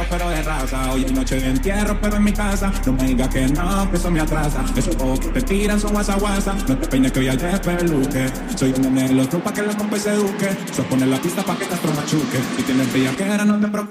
pero de raza. Hoy es noche de entierro, pero en mi casa. No me digas que no, que eso me atrasa. Esos ojos que te tiran son guasa guasa. No te peines que hoy al despeluque. Soy un nene de los pa' que la compa se eduque. Soy poner la pista pa' que Castro machuque. Si tienes bella que era, no te preocupes.